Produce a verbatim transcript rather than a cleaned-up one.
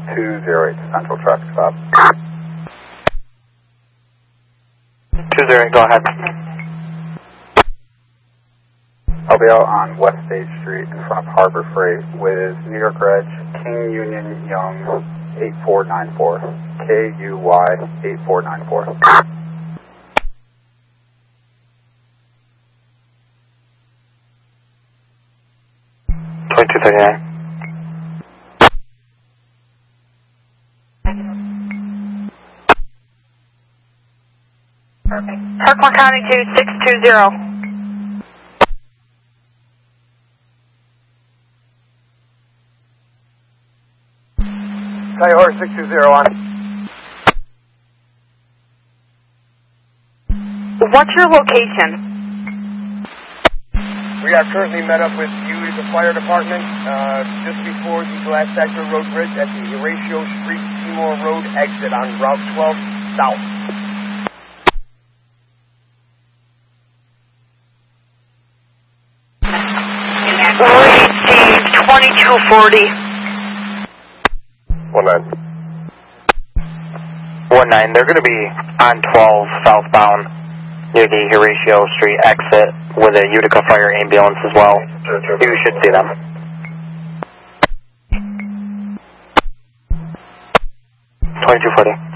two zero eight Central Traffic Stop. two zero eight, go ahead. I'll be out on West State Street in front of Harbor Freight with New York Reg, King Union Young eight four nine four. K U Y eight four nine four. twenty-two thirty-nine. Perfect. Parkland County two six two zero. Coyote six two zero on. What's your location? We are currently met up with you at the fire department uh, just before the Glass Sector Road Bridge at the Horatio Street Seymour Road exit on Route twelve South. Received twenty-two forty. One nine. One nine, they're going to be on twelve southbound near the Horatio Street exit with a Utica Fire ambulance as well. You should see them. twenty-two forty.